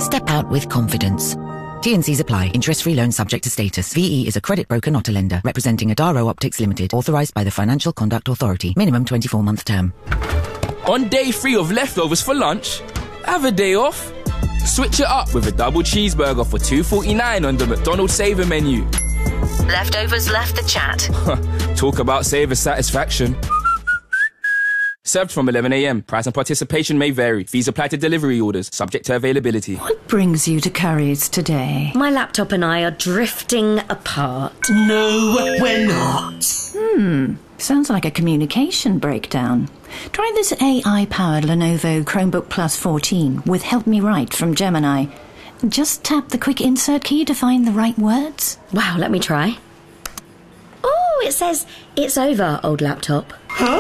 step out with confidence. T&Cs apply. Interest-free loan subject to status. VE is a credit broker, not a lender. Representing Adaro Optics Limited. Authorised by the Financial Conduct Authority. Minimum 24-month term. On day 3 of leftovers for lunch, have a day off. Switch it up with a double cheeseburger for $2.49 on the McDonald's Saver menu. Leftovers left the chat. Talk about saver satisfaction. Served from 11 a.m. Price and participation may vary. Fees apply to delivery orders, subject to availability. What brings you to Curry's today? My laptop and I are drifting apart. No, we're not. Sounds like a communication breakdown. Try this AI-powered Lenovo Chromebook Plus 14 with Help Me Write from Gemini. Just tap the quick insert key to find the right words. Wow, let me try. Oh, it says, it's over, old laptop.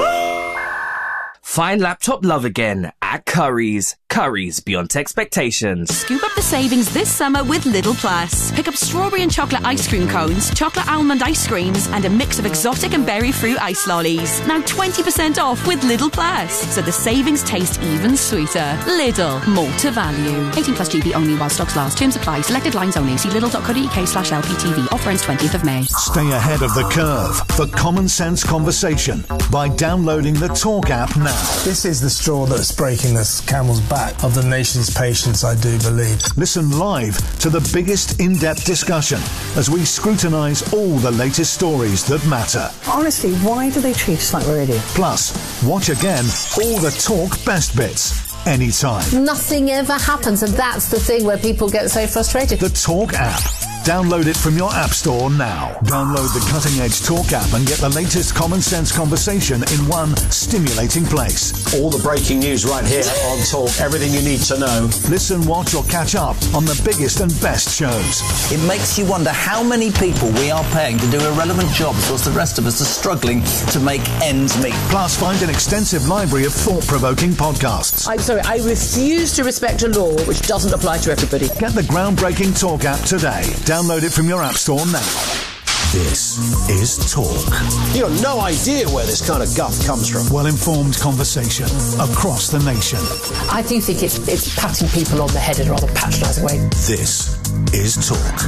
Find laptop love again at Curry's. Curry's beyond expectations. Scoop up the savings this summer with Lidl Plus. Pick up strawberry and chocolate ice cream cones, chocolate almond ice creams, and a mix of exotic and berry fruit ice lollies. Now 20% off with Lidl Plus, so the savings taste even sweeter. Lidl, more to value. 18 plus GB only while stocks last. Terms apply. Selected lines only. See lidl.co.uk/LPTV. Offer ends 20th of May. Stay ahead of the curve for Common Sense Conversation by downloading the Talk app now. This is the straw that's breaking this camel's back of the nation's patients, I do believe. Listen live to the biggest in-depth discussion as we scrutinise all the latest stories that matter. Honestly, why do they treat us like we're idiots? Plus, watch again all the Talk best bits anytime. Nothing ever happens, and that's the thing where people get so frustrated. The Talk app. Download it from your app store now. Download the cutting-edge Talk app and get the latest common sense conversation in one stimulating place. All the breaking news right here on Talk. Everything you need to know. Listen, watch or catch up on the biggest and best shows. It makes you wonder how many people we are paying to do irrelevant jobs whilst the rest of us are struggling to make ends meet. Plus, find an extensive library of thought-provoking podcasts. I'm sorry, I refuse to respect a law which doesn't apply to everybody. Get the groundbreaking Talk app today. Download it from your app store now. This is Talk. You have no idea where this kind of guff comes from. Well-informed conversation across the nation. I do think it's patting people on the head in a rather patronising way. This is Talk.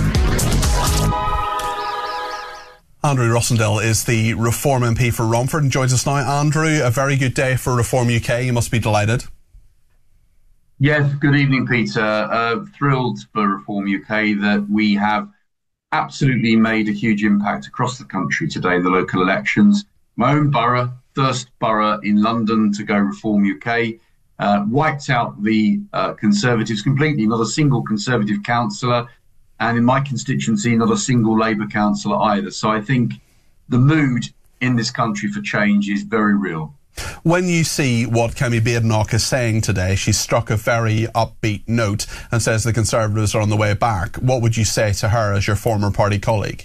Andrew Rossendale is the Reform MP for Romford and joins us now. Andrew, a very good day for Reform UK. You must be delighted. Yes, good evening, Peter. Thrilled for Reform UK that we have absolutely made a huge impact across the country today in the local elections. My own borough, first borough in London to go Reform UK, wiped out the Conservatives completely, not a single Conservative councillor, and in my constituency, not a single Labour councillor either. So I think the mood in this country for change is very real. When you see what Kemi Badenoch is saying today, she's struck a very upbeat note and says the Conservatives are on the way back. What would you say to her as your former party colleague?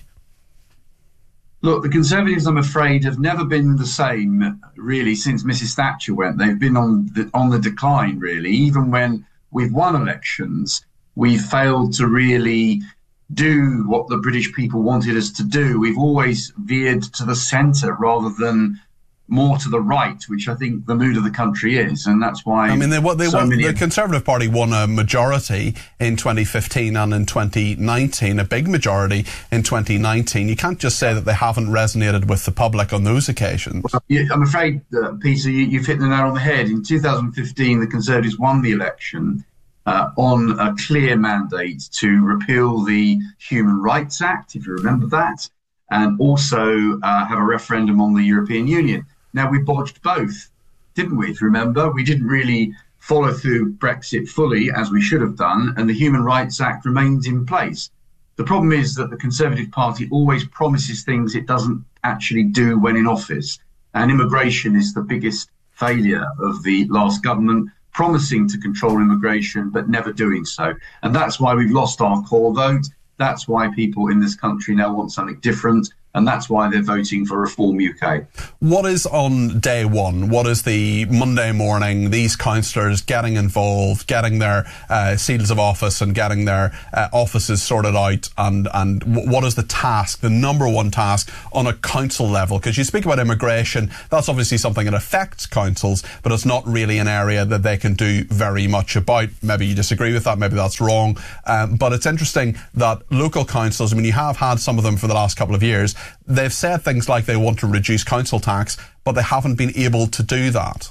Look, the Conservatives, I'm afraid, have never been the same, really, since Mrs Thatcher went. They've been on the decline, really. Even when we've won elections, we've failed to really do what the British people wanted us to do. We've always veered to the centre rather than more to the right, which I think the mood of the country is, and that's why. I mean, the Conservative Party won a majority in 2015 and in 2019, a big majority in 2019. You can't just say that they haven't resonated with the public on those occasions. Well, I'm afraid, Peter, you've hit the nail on the head. In 2015, the Conservatives won the election on a clear mandate to repeal the Human Rights Act, if you remember that, and also have a referendum on the European Union. Now, we bodged both, didn't we? If you remember, we didn't really follow through Brexit fully, as we should have done, and the Human Rights Act remains in place. The problem is that the Conservative Party always promises things it doesn't actually do when in office. And immigration is the biggest failure of the last government, promising to control immigration, but never doing so. And that's why we've lost our core vote. That's why people in this country now want something different. And that's why they're voting for Reform UK. What is on day one? What is the Monday morning, these councillors getting involved, getting their seals of office and getting their offices sorted out? And what is the task, the number one task on a council level? Because you speak about immigration, that's obviously something that affects councils, but it's not really an area that they can do very much about. Maybe you disagree with that, maybe that's wrong. But it's interesting that local councils, I mean, you have had some of them for the last couple of years, they've said things like they want to reduce council tax, but they haven't been able to do that.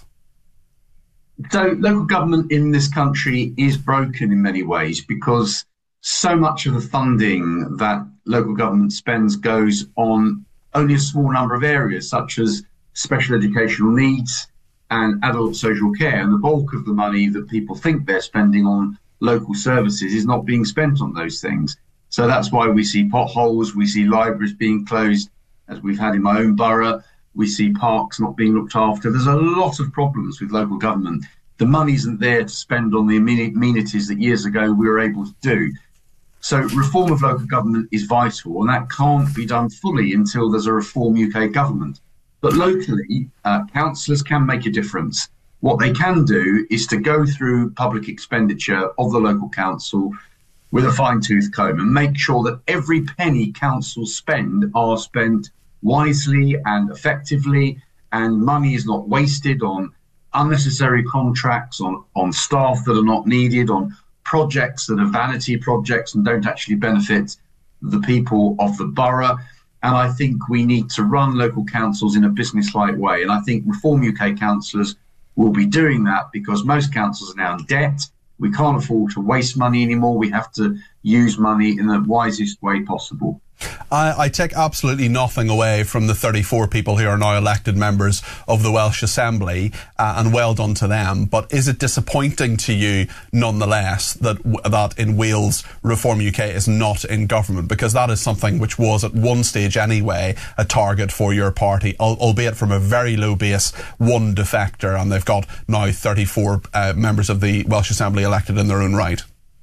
So local government in this country is broken in many ways because so much of the funding that local government spends goes on only a small number of areas, such as special educational needs and adult social care. And the bulk of the money that people think they're spending on local services is not being spent on those things. So that's why we see potholes, we see libraries being closed, as we've had in my own borough. We see parks not being looked after. There's a lot of problems with local government. The money isn't there to spend on the amenities that years ago we were able to do. So reform of local government is vital, and that can't be done fully until there's a Reform UK government. But locally, councillors can make a difference. What they can do is to go through public expenditure of the local council with a fine-tooth comb and make sure that every penny councils spend are spent wisely and effectively, and money is not wasted on unnecessary contracts, on staff that are not needed, on projects that are vanity projects and don't actually benefit the people of the borough. And I think we need to run local councils in a business-like way. And I think Reform UK councillors will be doing that because most councils are now in debt. We can't afford to waste money anymore. We have to use money in the wisest way possible. I take absolutely nothing away from the 34 people who are now elected members of the Welsh Assembly, and well done to them. But is it disappointing to you, nonetheless, that in Wales Reform UK is not in government? Because that is something which was at one stage anyway a target for your party, albeit from a very low base, one defector, and they've got now 34 members of the Welsh Assembly elected in their own right.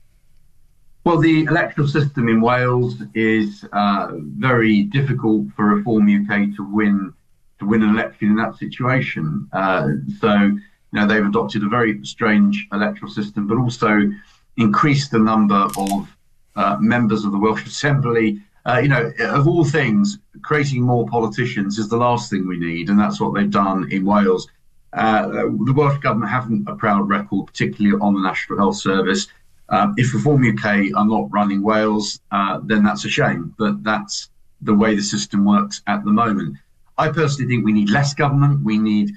Well, the electoral system in Wales is very difficult for Reform UK to win an election in that situation. So, they've adopted a very strange electoral system, but also increased the number of members of the Welsh Assembly. Of all things, creating more politicians is the last thing we need, and that's what they've done in Wales. The Welsh Government haven't a proud record, particularly on the National Health Service. If Reform UK are not running Wales, then that's a shame, but that's the way the system works at the moment. I personally think we need less government. We need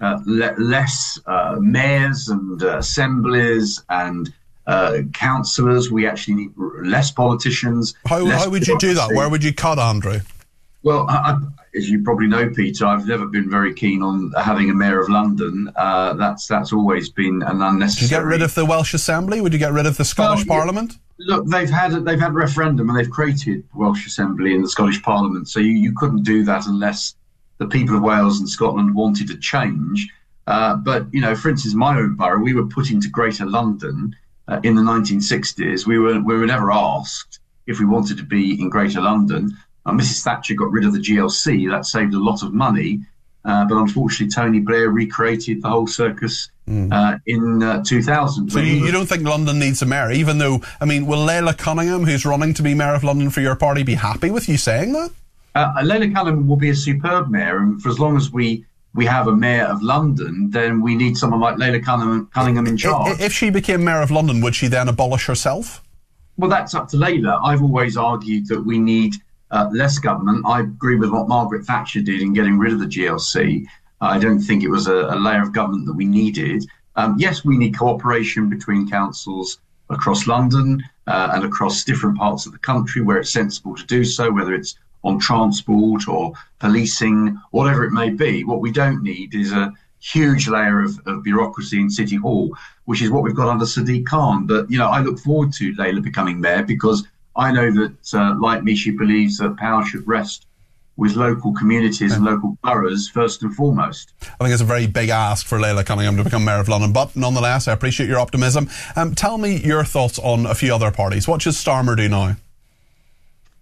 less mayors and assemblies and councillors. We actually need less politicians. How would you do that? Where would you cut, Andrew? Well, as you probably know, Peter, I've never been very keen on having a mayor of London. That's always been an unnecessary. Would you get rid of the Welsh Assembly? Would you get rid of the Scottish Parliament? Look, they've had a referendum and they've created Welsh Assembly and the Scottish Parliament. So you couldn't do that unless the people of Wales and Scotland wanted to change. But for instance, my own borough, we were put into Greater London in the 1960s. We were never asked if we wanted to be in Greater London. Mrs. Thatcher got rid of the GLC. That saved a lot of money. But unfortunately, Tony Blair recreated the whole circus in 2000. So you don't think London needs a mayor? Even though, will Leila Cunningham, who's running to be mayor of London for your party, be happy with you saying that? Leila Cunningham will be a superb mayor. And for as long as we have a mayor of London, then we need someone like Leila Cunningham in charge. If she became mayor of London, would she then abolish herself? Well, that's up to Leila. I've always argued that we need less government. I agree with what Margaret Thatcher did in getting rid of the GLC. I don't think it was a layer of government that we needed. Yes, we need cooperation between councils across London and across different parts of the country where it's sensible to do so, whether it's on transport or policing, whatever it may be. What we don't need is a huge layer of bureaucracy in City Hall, which is what we've got under Sadiq Khan. But, I look forward to Leila becoming mayor because I know that, like me, she believes that power should rest with local communities and local boroughs first and foremost. I think it's a very big ask for Leila Cunningham to become mayor of London, but nonetheless, I appreciate your optimism. Tell me your thoughts on a few other parties. What should Starmer do now?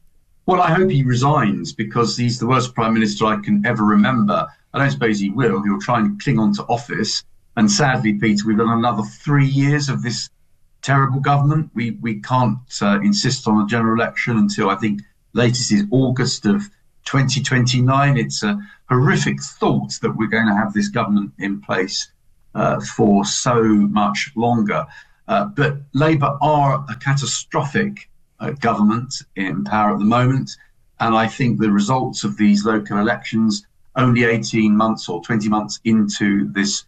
Well, I hope he resigns, because he's the worst Prime Minister I can ever remember. I don't suppose he will. He'll try and cling on to office. And sadly, Peter, we've got another 3 years of this terrible government. We can't insist on a general election until, I think, latest is August of 2029. It's a horrific thought that we're going to have this government in place for so much longer. But Labour are a catastrophic government in power at the moment. And I think the results of these local elections, only 18 months or 20 months into this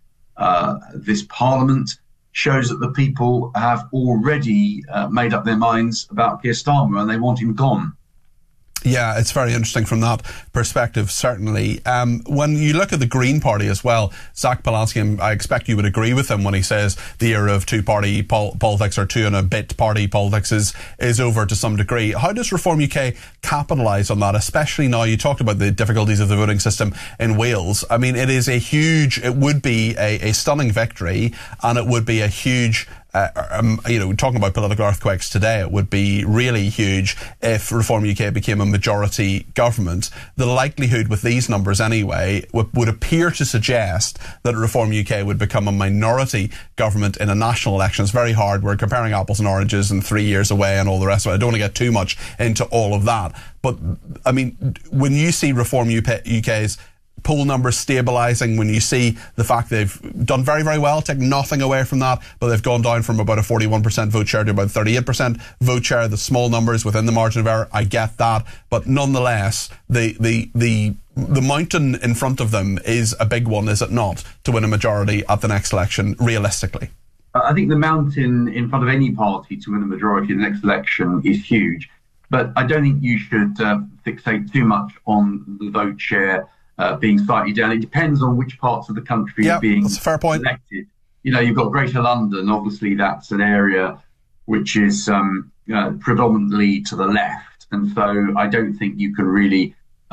parliament, shows that the people have already made up their minds about Keir Starmer and they want him gone. Yeah, it's very interesting from that perspective, certainly. When you look at the Green Party as well, Zach Polanski, I expect you would agree with him when he says the era of two-party politics, or two-and-a-bit-party politics is over to some degree. How does Reform UK capitalise on that, especially now? You talked about the difficulties of the voting system in Wales. I mean, it would be a stunning victory, and it would be a huge... talking about political earthquakes today, it would be really huge if Reform UK became a majority government. The likelihood with these numbers anyway would appear to suggest that Reform UK would become a minority government in a national election. It's very hard. We're comparing apples and oranges and 3 years away and all the rest of it. I don't want to get too much into all of that. But, I mean, when you see Reform UK's poll numbers stabilising, when you see the fact they've done very, very well, take nothing away from that, but they've gone down from about a 41% vote share to about 38% vote share, the small numbers within the margin of error, I get that, but nonetheless, the mountain in front of them is a big one, is it not, to win a majority at the next election, realistically? I think the mountain in front of any party to win a majority in the next election is huge, but I don't think you should fixate too much on the vote share being slightly down. It depends on which parts of the country are being that's a fair point. Selected. You know, you've got Greater London. Obviously, that's an area which is predominantly to the left, and so I don't think you can really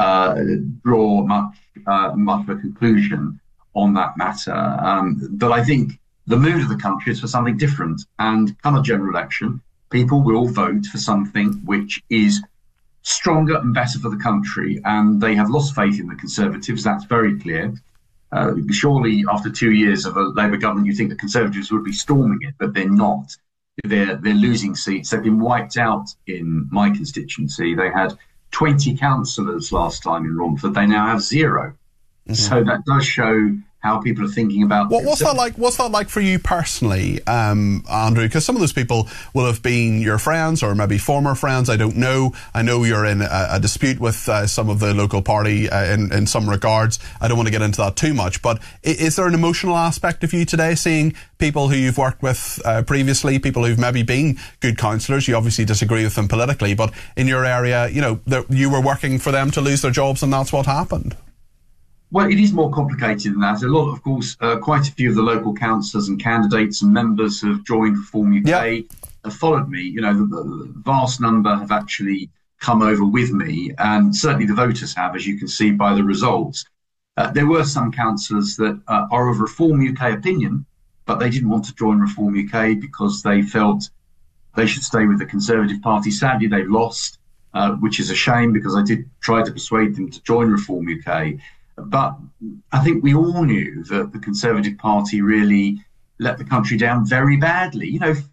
draw much of a conclusion on that matter. But I think the mood of the country is for something different, and come a general election, people will vote for something which is stronger and better for the country, and they have lost faith in the Conservatives. That's very clear. Surely, after 2 years of a Labour government, you think the Conservatives would be storming it, but they're not. They're losing seats. They've been wiped out in my constituency. They had 20 councillors last time in Romford. They now have 0. Mm-hmm. So that does show how people are thinking about... What's that like for you personally, Andrew? Because some of those people will have been your friends or maybe former friends. I don't know. I know you're in a dispute with some of the local party in some regards. I don't want to get into that too much. But is there an emotional aspect of you today, seeing people who you've worked with previously, people who've maybe been good councillors? You obviously disagree with them politically, but in your area, you know, you were working for them to lose their jobs, and that's what happened. Well, it is more complicated than that. A lot, of course, quite a few of the local councillors and candidates and members have joined Reform UK, have followed me. You know, the vast number have actually come over with me, and certainly the voters have, as you can see by the results. There were some councillors that are of Reform UK opinion, but they didn't want to join Reform UK because they felt they should stay with the Conservative Party. Sadly, they've lost, which is a shame, because I did try to persuade them to join Reform UK. But I think we all knew that the Conservative Party really let the country down very badly. You know,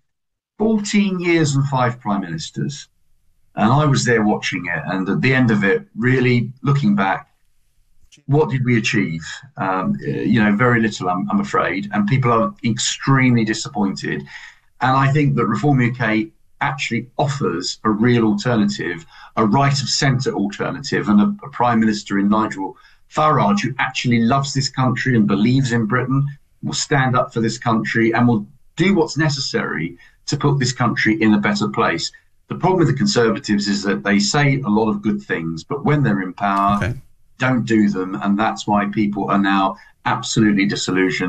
14 years and 5 prime ministers. And I was there watching it. And at the end of it, really looking back, what did we achieve? You know, very little, I'm afraid. And people are extremely disappointed. And I think that Reform UK actually offers a real alternative, a right of centre alternative, and a prime minister in Nigel Farage, who actually loves this country and believes in Britain, will stand up for this country and will do what's necessary to put this country in a better place. The problem with the Conservatives is that they say a lot of good things, but when they're in power, don't do them. And that's why people are now absolutely disillusioned.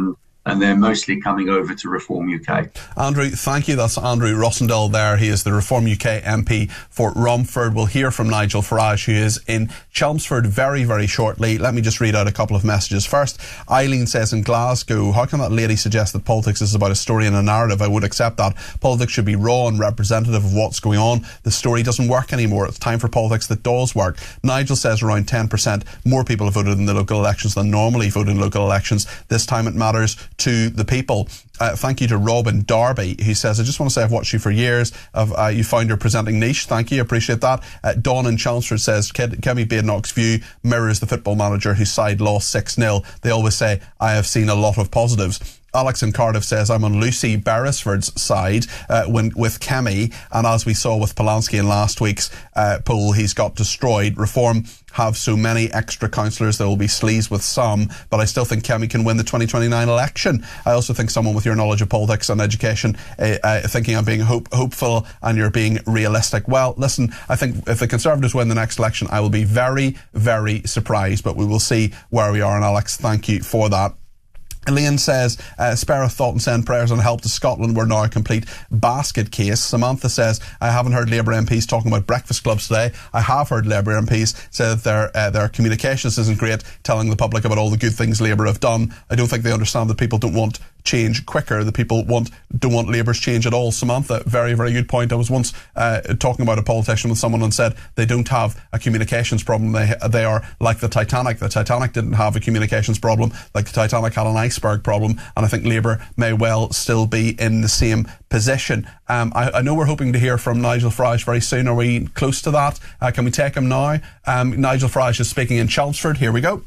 and they're mostly coming over to Reform UK. Andrew, thank you. That's Andrew Rossendale there. He is the Reform UK MP for Romford. We'll hear from Nigel Farage, who is in Chelmsford very, very shortly. Let me just read out a couple of messages. First, Eileen says in Glasgow, how can that lady suggest that politics is about a story and a narrative? I would accept that. Politics should be raw and representative of what's going on. The story doesn't work anymore. It's time for politics that does work. Nigel says around 10% more people have voted in the local elections than normally vote in local elections. This time it matters to the people. Thank you to Robin Darby, who says, I just want to say I've watched you for years. You found your presenting niche. Thank you. Appreciate that. Dawn in Chelmsford says, Kemi Badenoch's view mirrors the football manager whose side lost 6-0. They always say, I have seen a lot of positives. Alex in Cardiff says, I'm on Lucy Beresford's side with Kemi, and as we saw with Polanski in last week's poll, he's got destroyed. Reform have so many extra councillors, there will be sleaze with some, but I still think Kemi can win the 2029 election. I also think someone with your knowledge of politics and education, thinking I'm being hopeful and you're being realistic. Well, listen, I think if the Conservatives win the next election, I will be very, very surprised, but we will see where we are. And Alex, thank you for that. Elaine says, spare a thought and send prayers and help to Scotland. We're now a complete basket case. Samantha says, I haven't heard Labour MPs talking about breakfast clubs today. I have heard Labour MPs say that their communications isn't great, telling the public about all the good things Labour have done. I don't think they understand that people don't want change quicker. The people don't want Labour's change at all. Samantha, very, very good point. I was once talking about a politician with someone and said they don't have a communications problem. They are like the Titanic. The Titanic didn't have a communications problem, like the Titanic had an iceberg problem, and I think Labour may well still be in the same position. I know we're hoping to hear from Nigel Farage very soon. Are we close to that? Can we take him now? Nigel Farage is speaking in Chelmsford. Here we go.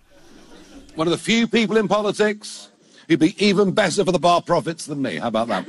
One of the few people in politics who'd be even better for the bar profits than me. How about that?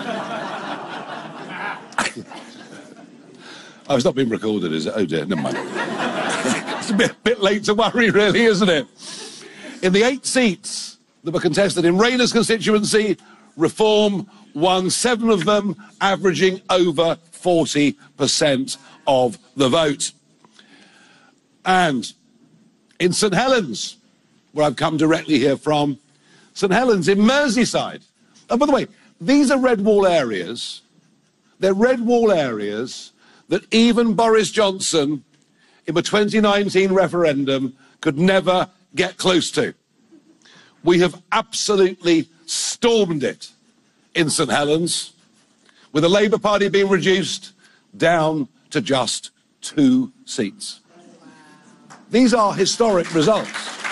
Oh, it's not being recorded, is it? Oh dear, never mind. It's a bit late to worry, really, isn't it? In the 8 seats that were contested in Rayner's constituency, Reform won 7 of them, averaging over 40% of the vote. And in St Helens, where I've come directly here from, St Helens in Merseyside. And by the way, these are red wall areas. They're red wall areas that even Boris Johnson in the 2019 referendum could never get close to. We have absolutely stormed it in St Helens, with the Labour Party being reduced down to just 2 seats. These are historic results.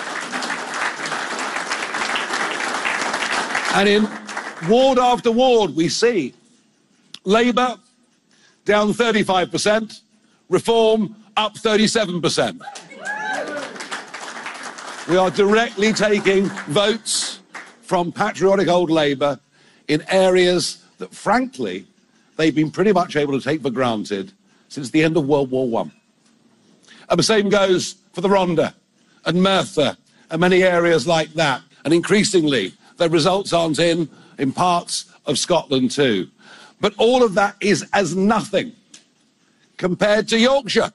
And in ward after ward, we see Labour down 35%, Reform up 37%. We are directly taking votes from patriotic old Labour in areas that, frankly, they've been pretty much able to take for granted since the end of World War I. And the same goes for the Rhondda and Merthyr and many areas like that. And increasingly, the results aren't in parts of Scotland too. But all of that is as nothing compared to Yorkshire.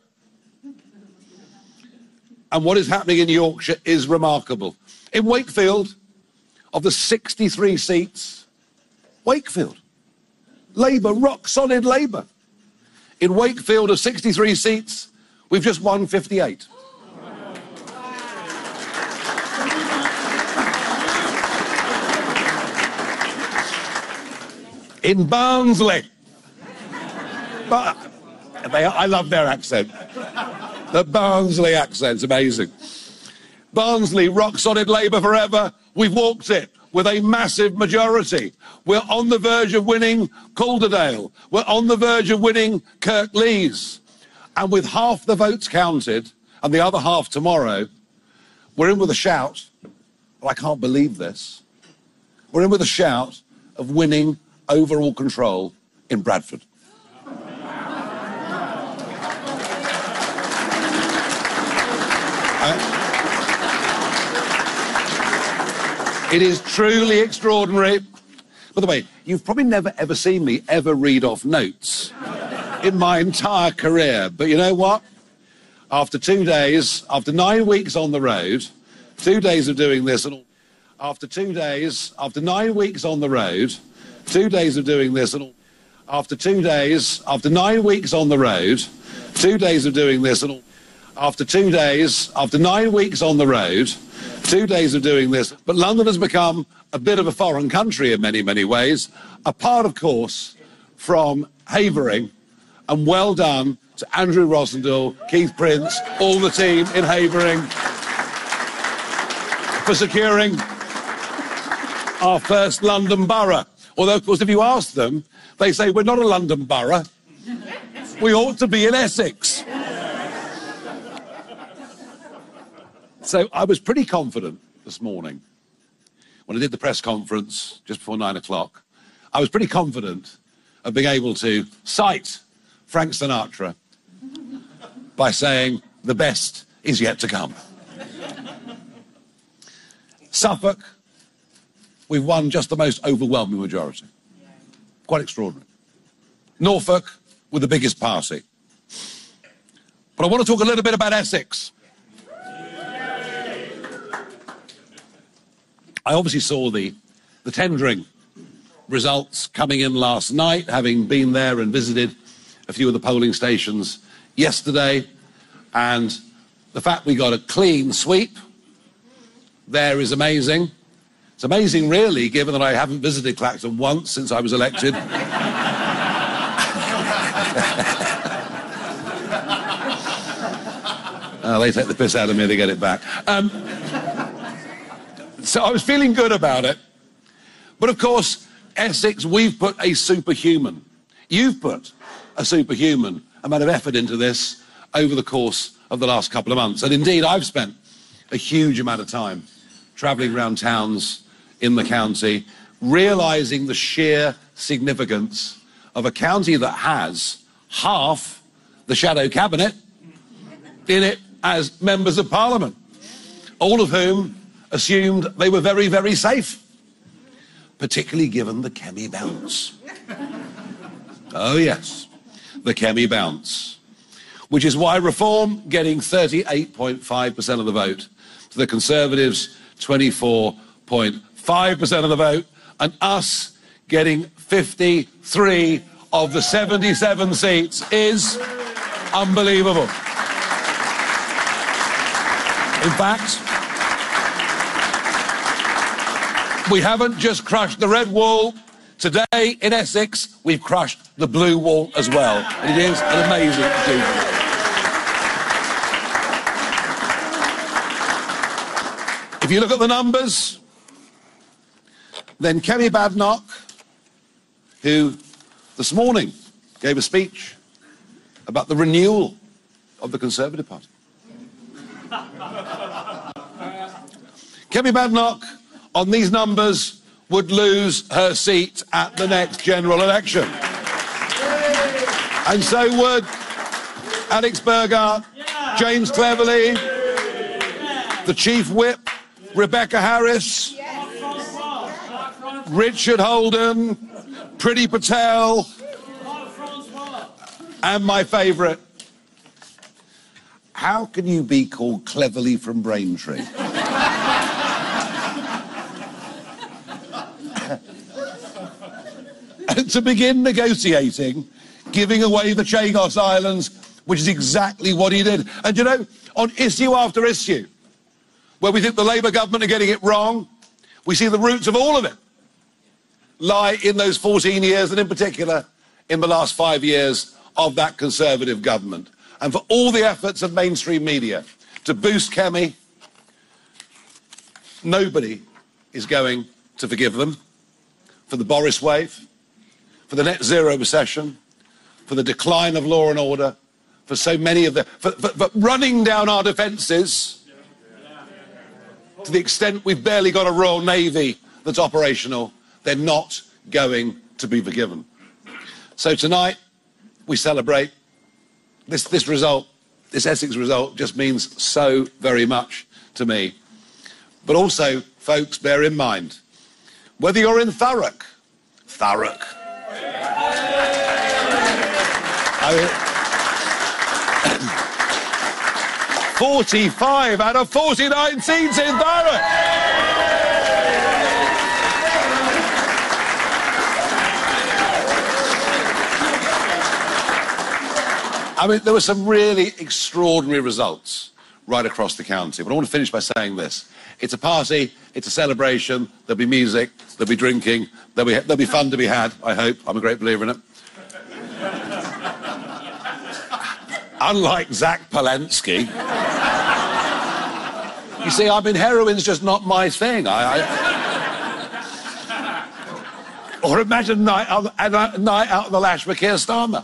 And what is happening in Yorkshire is remarkable. In Wakefield, of the 63 seats, Wakefield, Labour, rock solid Labour. In Wakefield of 63 seats, we've just won 58. In Barnsley, but I love their accent. The Barnsley accent's amazing. Barnsley, rock solid Labour forever. We've walked it with a massive majority. We're on the verge of winning Calderdale. We're on the verge of winning Kirklees. And with half the votes counted and the other half tomorrow, we're in with a shout. Well, I can't believe this. We're in with a shout of winning overall control in Bradford. It is truly extraordinary. By the way, you've probably never ever seen me ever read off notes in my entire career. But you know what? After 2 days, after 9 weeks on the road, 2 days of doing this and all, After 2 days, after 9 weeks on the road, 2 days of doing this, and after 2 days, after 9 weeks on the road, 2 days of doing this, and after 2 days, after 9 weeks on the road, 2 days of doing this, but London has become a bit of a foreign country in many, many ways, apart, of course, from Havering, and well done to Andrew Rossendale, Keith Prince, all the team in Havering for securing our first London borough. Although, of course, if you ask them, they say we're not a London borough. We ought to be in Essex. So I was pretty confident this morning when I did the press conference just before 9 o'clock. I was pretty confident of being able to cite Frank Sinatra by saying the best is yet to come. Suffolk, we've won just the most overwhelming majority. Quite extraordinary. Norfolk, with the biggest party. But I want to talk a little bit about Essex. I obviously saw the tendering results coming in last night, having been there and visited a few of the polling stations yesterday. And the fact we got a clean sweep there is amazing. It's amazing, really, given that I haven't visited Clacton once since I was elected. They take the piss out of me, they get it back. So I was feeling good about it. But of course, Essex, we've put a superhuman. You've put a superhuman amount of effort into this over the course of the last couple of months. And indeed, I've spent a huge amount of time travelling around towns in the county, realising the sheer significance of a county that has half the shadow cabinet in it as members of Parliament, all of whom assumed they were very, very safe, particularly given the Kemi bounce. Oh yes, the Kemi bounce, which is why Reform getting 38.5% of the vote, to the Conservatives 24.5% of the vote, and us getting 53 of the 77 seats is unbelievable. In fact, we haven't just crushed the red wall. Today in Essex, we've crushed the blue wall as well. And it is an amazing achievement. If you look at the numbers, then Kemi Badenoch, who this morning gave a speech about the renewal of the Conservative Party. Kemi Badenoch, on these numbers, would lose her seat at the next general election. And so would Alex Burghardt, James Cleverly, the Chief Whip, Rebecca Harris, Richard Holden, Priti Patel, and my favourite. How can you be called Cleverly from Braintree? And to begin negotiating, giving away the Chagos Islands, which is exactly what he did. And you know, on issue after issue, where we think the Labour government are getting it wrong, we see the roots of all of it lie in those 14 years, and in particular, in the last 5 years of that Conservative government. And for all the efforts of mainstream media to boost Kemi, nobody is going to forgive them for the Boris wave, for the net zero recession, for the decline of law and order, for so many of the... for running down our defences to the extent we've barely got a Royal Navy that's operational. They're not going to be forgiven. So tonight, we celebrate. This result, this Essex result, just means so very much to me. But also, folks, bear in mind, whether you're in Thurrock, 45 out of 49 seats in Thurrock. I mean, there were some really extraordinary results right across the county. But I want to finish by saying this. It's a party, it's a celebration, there'll be music, there'll be drinking, there'll be fun to be had, I hope. I'm a great believer in it. Unlike Zach Palensky. You see, I mean, heroin's just not my thing. Or imagine a night out on the lash with Keir Starmer.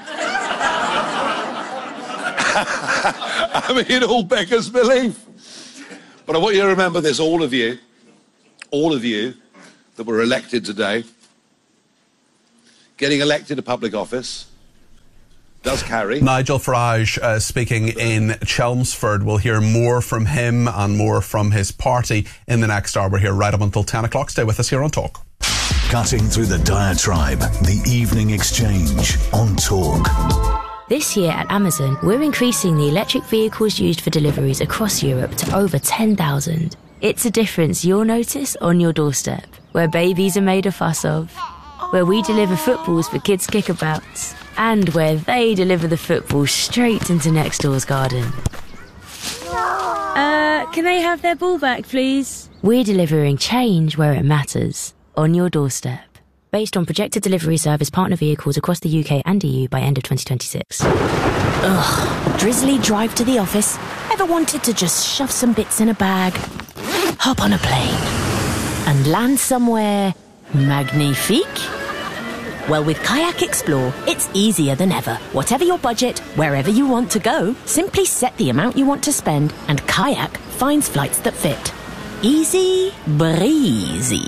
I mean, it all beggars belief. But I want you to remember this, all of you that were elected today, getting elected to public office does carry. Nigel Farage speaking in Chelmsford. We'll hear more from him and more from his party in the next hour. We're here right up until 10 o'clock. Stay with us here on Talk. Cutting through the diatribe, the evening exchange on Talk. This year at Amazon, we're increasing the electric vehicles used for deliveries across Europe to over 10,000. It's a difference you'll notice on your doorstep, where babies are made a fuss of, where we deliver footballs for kids' kickabouts, and where they deliver the football straight into next door's garden. Can they have their ball back, please? We're delivering change where it matters, on your doorstep. Based on projected delivery service partner vehicles across the UK and EU by end of 2026. Ugh, drizzly drive to the office. Ever wanted to just shove some bits in a bag, hop on a plane, and land somewhere magnifique? Well, with Kayak Explore, it's easier than ever. Whatever your budget, wherever you want to go, simply set the amount you want to spend, and Kayak finds flights that fit. Easy breezy.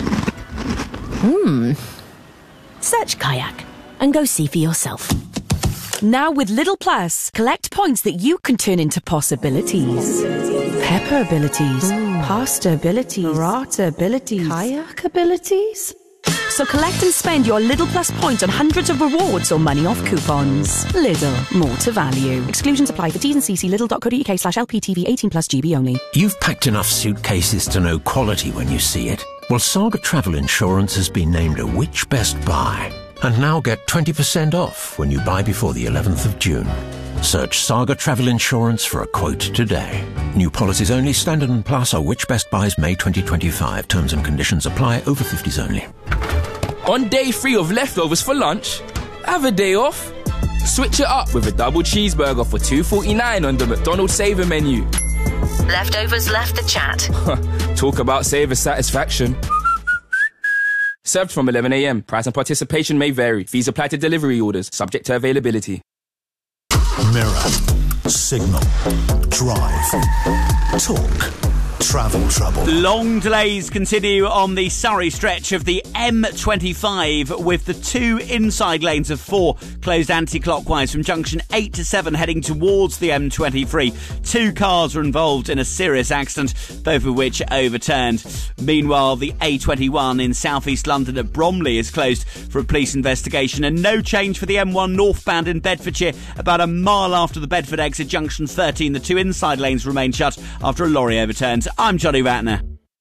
Search Kayak and go see for yourself. Now with Lidl Plus, collect points that you can turn into possibilities. Pepper abilities, pasta abilities, burrata abilities, kayak abilities. So collect and spend your Lidl Plus points on hundreds of rewards or money off coupons. Lidl, more to value. Exclusions apply for T's and C's. Lidl.co.uk/LPTV 18+ GB only. You've packed enough suitcases to know quality when you see it. Well, Saga Travel Insurance has been named a Which Best Buy. And now get 20% off when you buy before the 11th of June. Search Saga Travel Insurance for a quote today. New policies only. Standard and Plus are Which Best Buys May 2025. Terms and conditions apply. Over 50s only. On day 3 of leftovers for lunch, have a day off. Switch it up with a double cheeseburger for $2.49 on the McDonald's Saver menu. Leftovers left the chat. Talk about saver satisfaction. Served from 11 a.m. Price and participation may vary. Fees apply to delivery orders, subject to availability. Mirror, Signal, Drive, Talk, Travel Trouble. Long delays continue on the Surrey stretch of the M25 with the 2 inside lanes of 4 closed anti-clockwise from junction 8 to 7 heading towards the M23. 2 cars were involved in a serious accident, both of which overturned. Meanwhile, the A21 in southeast London at Bromley is closed for a police investigation, and no change for the M1 northbound in Bedfordshire. About a mile after the Bedford exit junction 13, the 2 inside lanes remain shut after a lorry overturned. I'm Johnny Ratner.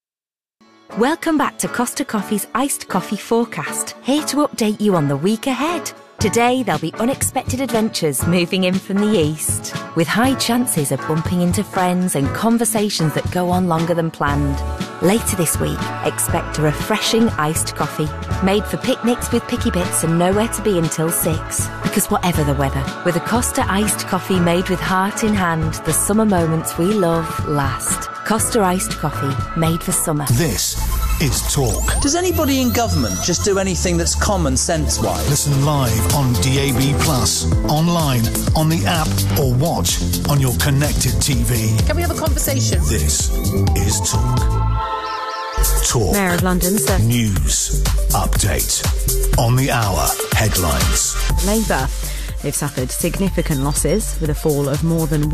Welcome back to Costa Coffee's Iced Coffee Forecast, here to update you on the week ahead. Today, there'll be unexpected adventures moving in from the east, with high chances of bumping into friends and conversations that go on longer than planned. Later this week, expect a refreshing iced coffee, made for picnics with picky bits and nowhere to be until 6. Because whatever the weather, with a Costa iced coffee made with heart in hand, the summer moments we love last. Costa iced coffee, made for summer. This is Talk. Does anybody in government just do anything that's common sense-wise? Listen live on DAB+, online, on the app, or watch on your connected TV. Can we have a conversation? This is Talk. Talk. Mayor of London, sir. News. Update. On the hour. Headlines. Labour. They've suffered significant losses, with a fall of more than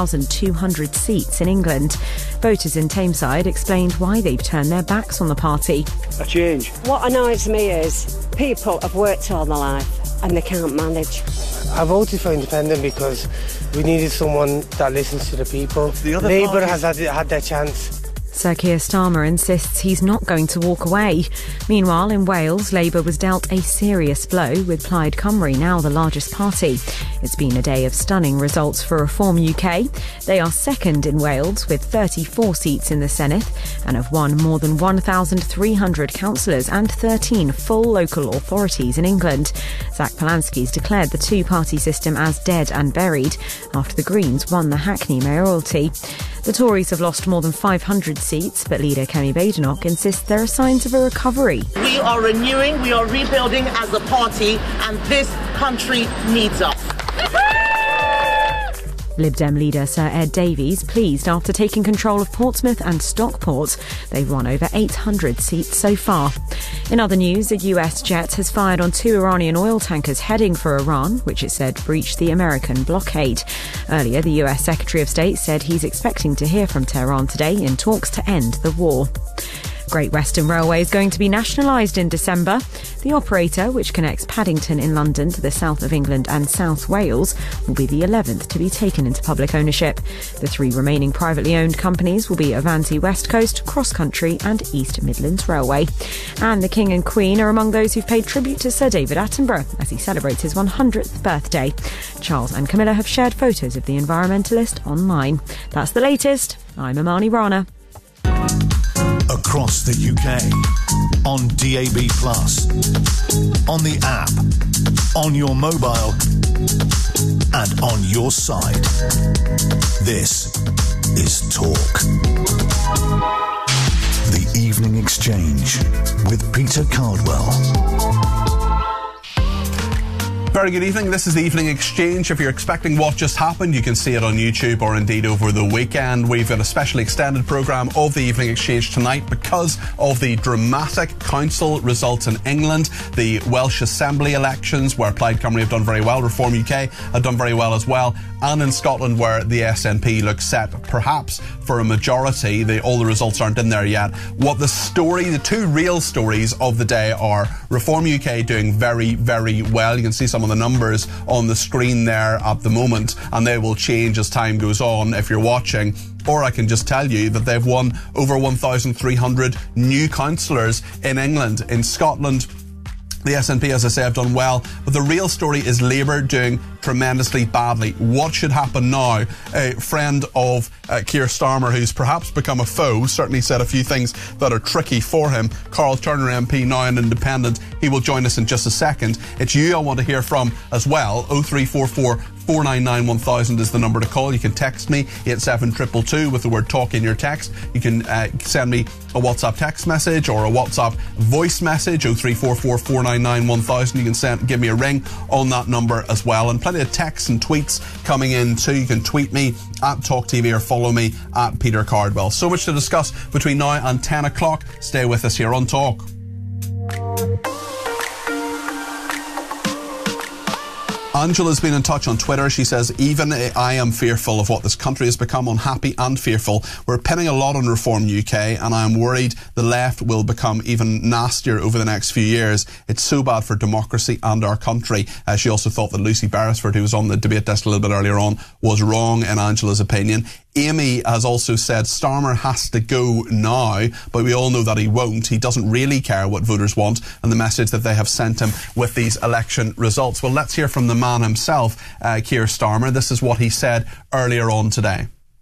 1,200 seats in England. Voters in Tameside explained why they've turned their backs on the party. A change. What annoys me is people have worked all their life and they can't manage. I voted for Independent because we needed someone that listens to the people. Labour has had their chance. Sir Keir Starmer insists he's not going to walk away. Meanwhile, in Wales, Labour was dealt a serious blow, with Plaid Cymru now the largest party. It's been a day of stunning results for Reform UK. They are second in Wales with 34 seats in the Senedd and have won more than 1,300 councillors and 13 full local authorities in England. Zach Polanski's declared the two-party system as dead and buried after the Greens won the Hackney mayoralty. The Tories have lost more than 500 seats, but leader Kemi Badenoch insists there are signs of a recovery. We are renewing, we are rebuilding as a party, and this country needs us. Lib Dem leader Sir Ed Davies pleased after taking control of Portsmouth and Stockport. They've won over 800 seats so far. In other news, a US jet has fired on 2 Iranian oil tankers heading for Iran, which it said breached the American blockade. Earlier, the US Secretary of State said he's expecting to hear from Tehran today in talks to end the war. Great Western Railway is going to be nationalised in December. The operator, which connects Paddington in London to the south of England and South Wales, will be the 11th to be taken into public ownership. The 3 remaining privately owned companies will be Avanti West Coast, Cross Country and East Midlands Railway. And the King and Queen are among those who've paid tribute to Sir David Attenborough as he celebrates his 100th birthday. Charles and Camilla have shared photos of the environmentalist online. That's the latest. I'm Amani Rana. Across the UK, on DAB+, on the app, on your mobile, and on your side. This is Talk. The Evening Exchange with Peter Cardwell. Very good evening. This is the Evening Exchange. If you're expecting what just happened, you can see it on YouTube or indeed over the weekend. We've got a specially extended programme of the Evening Exchange tonight because of the dramatic council results in England, the Welsh Assembly elections where Plaid Cymru have done very well, Reform UK have done very well as well, and in Scotland where the SNP looks set perhaps for a majority. All the results aren't in there yet. What the 2 real stories of the day are: Reform UK doing very, very well. You can see some of the numbers on the screen there at the moment, and they will change as time goes on if you're watching. Or I can just tell you that they've won over 1,300 new councillors in England. In Scotland, the SNP, as I say, have done well, but the real story is Labour doing tremendously badly. What should happen now? A friend of Keir Starmer, who's perhaps become a foe, certainly said a few things that are tricky for him. Carl Turner MP, now an independent. He will join us in just a second. It's you I want to hear from as well. 0344 499 1000 is the number to call. You can text me 87222 with the word talk in your text. You can send me a WhatsApp text message or a WhatsApp voice message 0344 499 1000. You can give me a ring on that number as well, and plenty of texts and tweets coming in too. You can tweet me at Talk TV or follow me at Peter Cardwell. So much to discuss between now and 10 o'clock. Stay with us here on Talk. Angela's been in touch on Twitter. She says, even I am fearful of what this country has become, unhappy and fearful. We're pinning a lot on Reform UK, and I am worried the left will become even nastier over the next few years. It's so bad for democracy and our country. She also thought that Lucy Beresford, who was on the debate desk a little bit earlier on, was wrong in Angela's opinion. Amy has also said Starmer has to go now, but we all know that he won't. He doesn't really care what voters want and the message that they have sent him with these election results. Well, let's hear from the man himself, Keir Starmer. This is what he said earlier on today.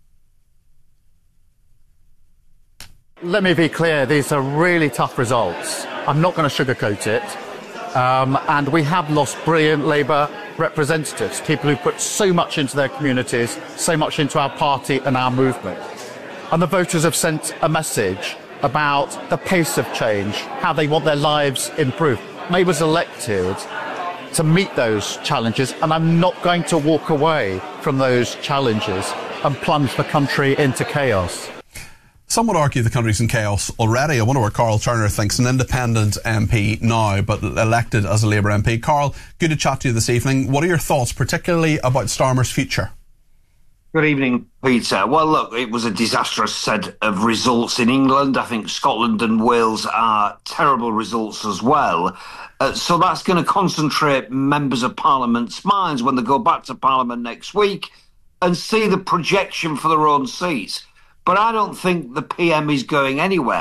Let me be clear, these are really tough results. I'm not going to sugarcoat it. And we have lost brilliant Labour representatives, people who put so much into their communities, so much into our party and our movement. And the voters have sent a message about the pace of change, how they want their lives improved. Labour's elected to meet those challenges, and I'm not going to walk away from those challenges and plunge the country into chaos. Some would argue the country's in chaos already. I wonder what Carl Turner thinks, an independent MP now, but elected as a Labour MP. Carl, good to chat to you this evening. What are your thoughts, particularly about Starmer's future? Good evening, Peter. Well, look, it was a disastrous set of results in England. I think Scotland and Wales are terrible results as well. So that's going to concentrate members of Parliament's minds when they go back to Parliament next week and see the projection for their own seats. But I don't think the PM is going anywhere.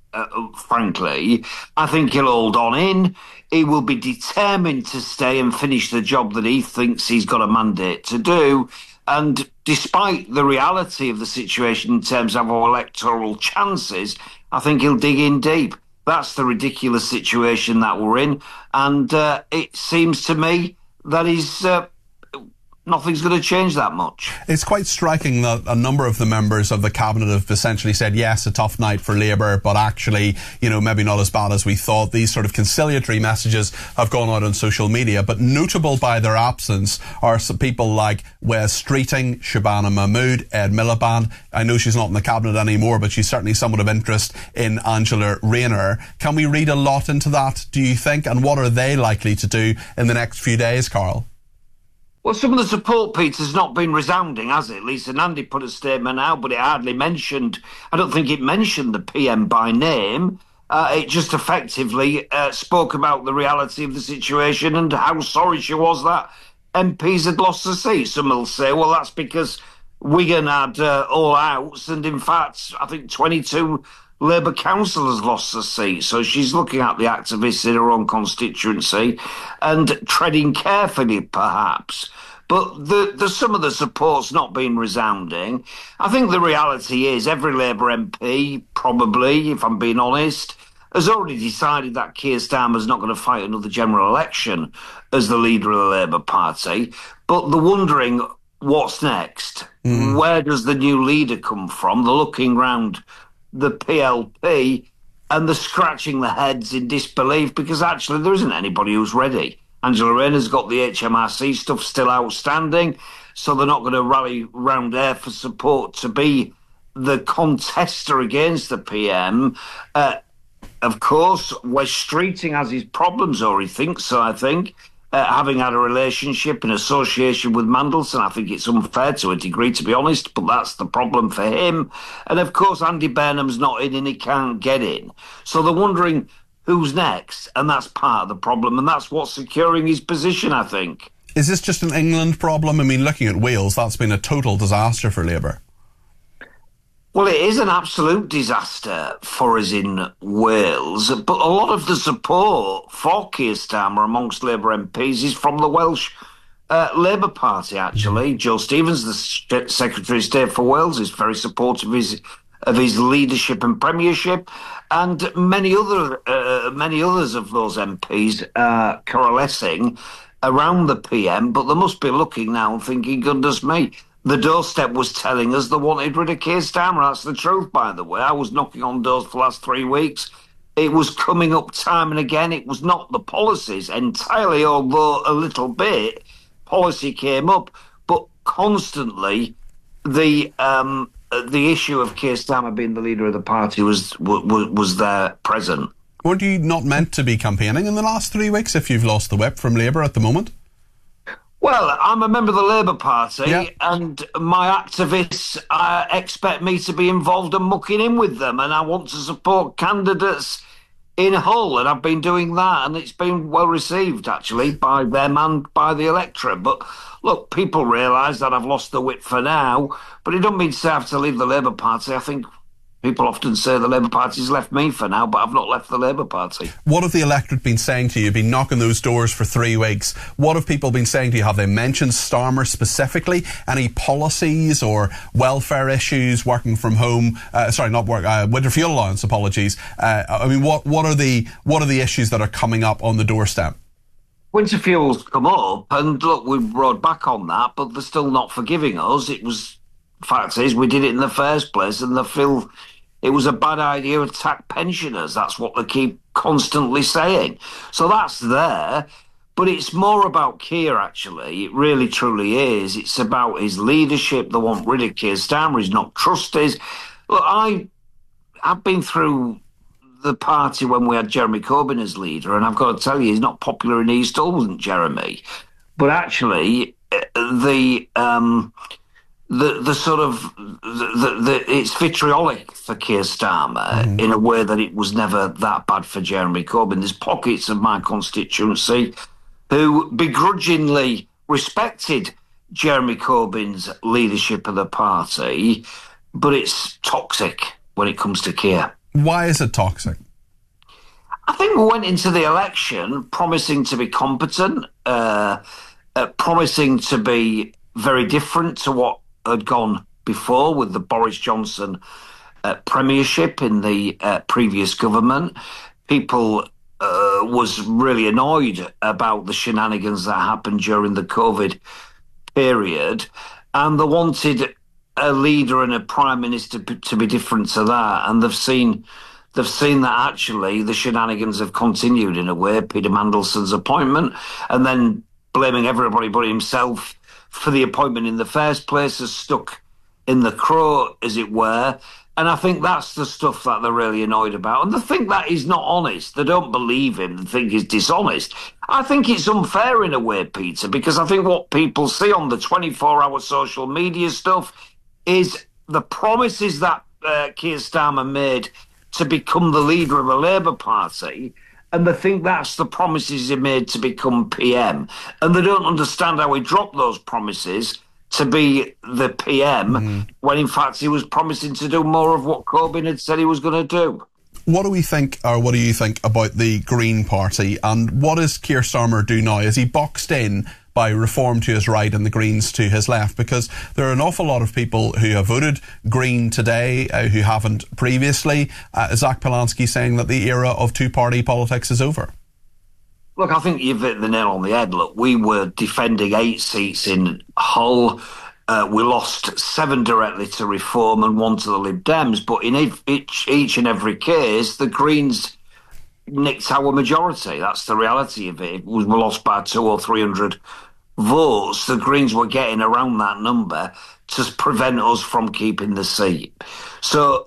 frankly. I think he'll hold on in. He will be determined to stay and finish the job that he thinks he's got a mandate to do. And despite the reality of the situation in terms of our electoral chances, I think he'll dig in deep. That's the ridiculous situation that we're in. And it seems to me that nothing's going to change that much. It's quite striking that a number of the members of the cabinet have essentially said, yes, a tough night for Labour, but actually, maybe not as bad as we thought. These sort of conciliatory messages have gone out on social media, but notable by their absence are some people like Wes Streeting, Shabana Mahmood, Ed Miliband. I know she's not in the cabinet anymore, but she's certainly somewhat of interest in Angela Rayner. Can we read a lot into that, do you think? And what are they likely to do in the next few days, Carl? Well, some of the support, Peter, has not been resounding, has it? Lisa Nandy put a statement out, but it hardly mentioned, I don't think it mentioned the PM by name. It just effectively spoke about the reality of the situation and how sorry she was that MPs had lost the seat. Some will say, well, that's because Wigan had all outs, and in fact, I think 22 Labour councillors lost the seat. So she's looking at the activists in her own constituency and treading carefully, perhaps. But some of the support's not been resounding. I think the reality is every Labour MP, probably, if I'm being honest, has already decided that Keir Starmer's not going to fight another general election as the leader of the Labour Party. But they're wondering what's next. Where does the new leader come from? They're looking round the PLP and they're scratching their heads in disbelief because actually there isn't anybody who's ready. Angela Rayner's got the HMRC stuff still outstanding, so they're not going to rally round there for support to be the contester against the PM. Of course, Wes Streeting has his problems, or he thinks so, I think. Having had a relationship in association with Mandelson, I think it's unfair to a degree, to be honest, but that's the problem for him. And of course, Andy Burnham's not in and he can't get in. So they're wondering who's next, and that's part of the problem, and that's what's securing his position, I think. Is this just an England problem? I mean, looking at Wales, that's been a total disaster for Labour. Well, it is an absolute disaster for us in Wales, but a lot of the support for Keir Starmer amongst Labour MPs is from the Welsh Labour Party, actually. Joe Stevens, the Secretary of State for Wales, is very supportive of his leadership and premiership, and many others of those MPs are coalescing around the PM, but they must be looking now and thinking, goodness me, the doorstep was telling us they wanted rid of Keir Starmer. That's the truth, by the way. I was knocking on doors for the last 3 weeks. It was coming up time and again. It was not the policies entirely, although a little bit policy came up, but constantly the issue of Keir Starmer being the leader of the party was there present. Weren't you not meant to be campaigning in the last 3 weeks if you've lost the whip from Labour at the moment? Well, I'm a member of the Labour Party, and my activists expect me to be involved and mucking in with them, and I want to support candidates in Hull, and I've been doing that, and it's been well received, actually, by them and by the electorate. But look, people realise that I've lost the whip for now, but it doesn't mean to say I have to leave the Labour Party. I think people often say the Labour Party's left me for now, but I've not left the Labour Party. What have the electorate been saying to you? You've been knocking those doors for 3 weeks. What have people been saying to you? Have they mentioned Starmer specifically? Any policies or welfare issues, working from home? Winter fuel allowance, apologies. I mean, what are the issues that are coming up on the doorstep? Winter fuel's come up, and look, we've rode back on that, but they're still not forgiving us. Fact is, we did it in the first place, and they feel it was a bad idea to attack pensioners. That's what they keep constantly saying. So that's there, but it's more about Keir, actually. It really, truly is. It's about his leadership. They want rid of Keir Starmer. He's not trusted. Look, I've been through the party when we had Jeremy Corbyn as leader, and I've got to tell you, he's not popular in East Hull, wasn't Jeremy. But actually, it's vitriolic for Keir Starmer in a way that it was never that bad for Jeremy Corbyn. There's pockets of my constituency who begrudgingly respected Jeremy Corbyn's leadership of the party, but it's toxic when it comes to Keir. Why is it toxic? I think we went into the election promising to be competent, promising to be very different to what had gone before with the Boris Johnson premiership in the previous government. People was really annoyed about the shenanigans that happened during the COVID period, and they wanted a leader and a prime minister to be different to that, and they've seen that actually the shenanigans have continued in a way. Peter Mandelson's appointment, and then blaming everybody but himself for the appointment in the first place, has stuck in the craw, as it were. And I think that's the stuff that they're really annoyed about. And they think that he's not honest. They don't believe him. They think he's dishonest. I think it's unfair in a way, Peter, because I think what people see on the 24-hour social media stuff is the promises that Keir Starmer made to become the leader of the Labour Party, and they think that's the promises he made to become PM. And they don't understand how he dropped those promises to be the PM when in fact he was promising to do more of what Corbyn had said he was going to do. What do we think, or what do you think about the Green Party, and what does Keir Starmer do now? Is he boxed in by Reform to his right and the Greens to his left? Because there are an awful lot of people who have voted Green today who haven't previously. Zach Polanski saying that the era of two-party politics is over. Look, I think you've hit the nail on the head. Look, we were defending 8 seats in Hull. We lost 7 directly to Reform and 1 to the Lib Dems. But in each and every case, the Greens nicked our majority. That's the reality of it. We lost by 200 or 300 votes. The Greens were getting around that number to prevent us from keeping the seat. So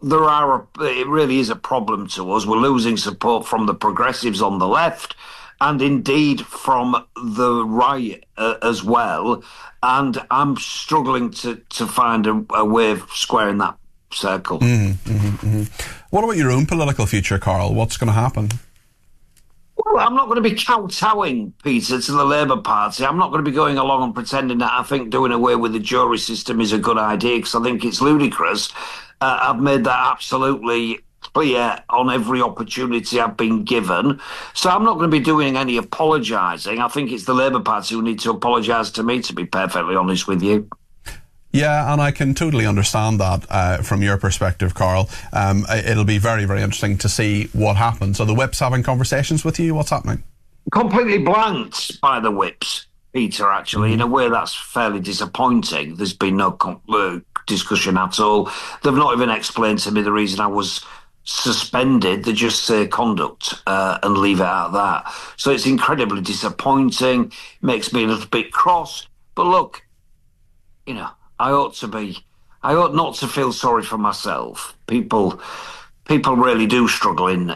it really is a problem to us. We're losing support from the progressives on the left, and indeed from the right as well. And I'm struggling to find a way of squaring that circle. What about your own political future, Carl? What's going to happen? Well, I'm not going to be kowtowing, Peter, to the Labour Party. I'm not going to be going along and pretending that I think doing away with the jury system is a good idea, because I think it's ludicrous. I've made that absolutely clear on every opportunity I've been given. So I'm not going to be doing any apologising. I think it's the Labour Party who need to apologise to me, to be perfectly honest with you. Yeah, and I can totally understand that from your perspective, Carl. It'll be very, very interesting to see what happens. Are the whips having conversations with you? What's happening? Completely blanked by the whips, Peter, actually. In a way, that's fairly disappointing. There's been no discussion at all. They've not even explained to me the reason I was suspended. They just say conduct and leave it at that. So it's incredibly disappointing. Makes me a little bit cross. But look, you know, I ought not to feel sorry for myself. People really do struggle in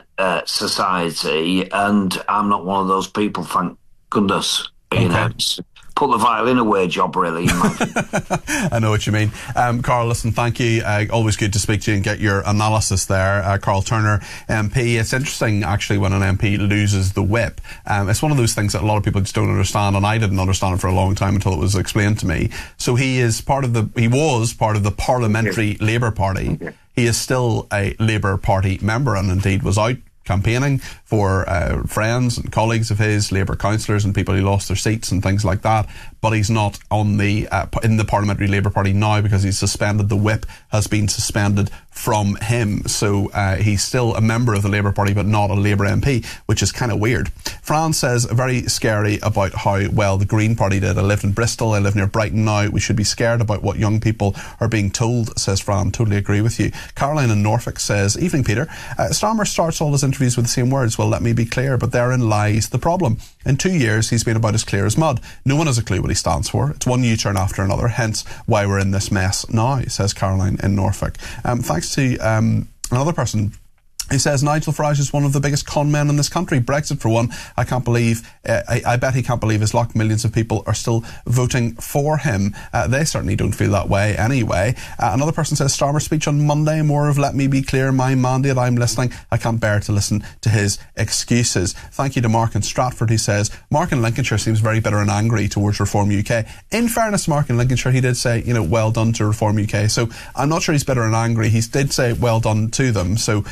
society, and I'm not one of those people, thank goodness. You know, put the violin away job, really. I know what you mean. Carl, listen, thank you. Always good to speak to you and get your analysis there. Carl Turner, MP. It's interesting, actually, when an MP loses the whip. It's one of those things that a lot of people just don't understand, and I didn't understand it for a long time until it was explained to me. So he was part of the Parliamentary Labour Party. He is still a Labour Party member, and indeed was out campaigning for friends and colleagues of his, Labour councillors and people who lost their seats and things like that. But he's not on the in the Parliamentary Labour Party now because he's suspended. The whip has been suspended from him. So he's still a member of the Labour Party but not a Labour MP, which is kind of weird. Fran says, very scary about how well the Green Party did. I lived in Bristol, I live near Brighton now. We should be scared about what young people are being told, says Fran. Totally agree with you. Caroline in Norfolk says, evening Peter, Starmer starts all his interviews with the same words. Well, let me be clear, but therein lies the problem. In 2 years, he's been about as clear as mud. No one has a clue what he stands for. It's one U-turn after another, hence why we're in this mess now, says Caroline in Norfolk. Thanks to another person who says Nigel Farage is one of the biggest con men in this country. Brexit, for one, I can't believe, I bet he can't believe his luck. Millions of people are still voting for him. They certainly don't feel that way anyway. Another person says, Starmer's speech on Monday, more of let me be clear, my mandate, I'm listening. I can't bear to listen to his excuses. Thank you to Mark in Stratford, who says, Mark in Lincolnshire seems very bitter and angry towards Reform UK. In fairness, Mark in Lincolnshire, he did say, you know, well done to Reform UK. So I'm not sure he's bitter and angry. He did say well done to them. So that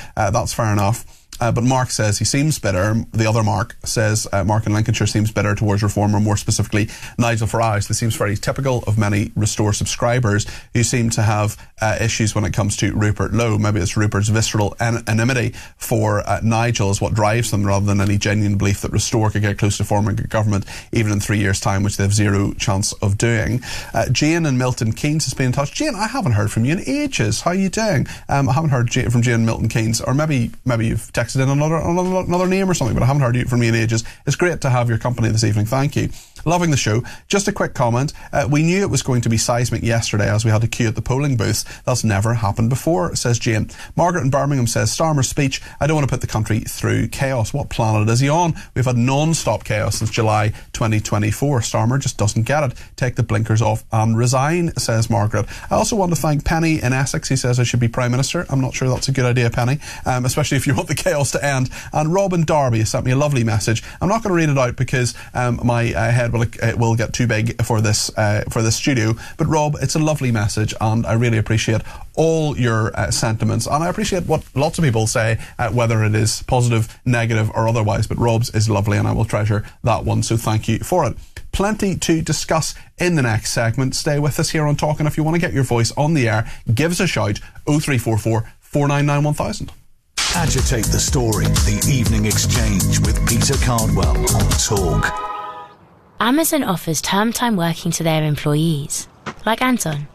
that's fair enough. But Mark says he seems bitter. The other Mark says Mark in Lincolnshire seems bitter towards Reform, or more specifically Nigel Farage. This seems very typical of many Restore subscribers who seem to have issues when it comes to Rupert Lowe. Maybe it's Rupert's visceral enmity for Nigel is what drives them, rather than any genuine belief that Restore could get close to forming a government even in 3 years' time, which they have zero chance of doing. Jane and Milton Keynes has been in touch. Jane, I haven't heard from you in ages. How are you doing? I haven't heard from Jane and Milton Keynes, or maybe you've texted in another name or something, but I haven't heard from you in ages. It's great to have your company this evening. Thank you. Loving the show. Just a quick comment. We knew it was going to be seismic yesterday as we had to queue at the polling booths. That's never happened before, says Jane. Margaret in Birmingham says, Starmer's speech, I don't want to put the country through chaos. What planet is he on? We've had non-stop chaos since July 2024. Starmer just doesn't get it. Take the blinkers off and resign, says Margaret. I also want to thank Penny in Essex. He says I should be Prime Minister. I'm not sure that's a good idea, Penny, especially if you want the chaos to end. And Robin Darby has sent me a lovely message. I'm not going to read it out because my head will get too big for this studio. But Rob, it's a lovely message, and I really appreciate all your sentiments, and I appreciate what lots of people say, whether it is positive, negative, or otherwise. But Rob's is lovely, and I will treasure that one. So thank you for it. Plenty to discuss in the next segment. Stay with us here on Talk, and if you want to get your voice on the air, give us a shout. 0344 499 1000. Agitate the story. The Evening Exchange with Peter Cardwell on Talk. Amazon offers term time working to their employees, like Anton,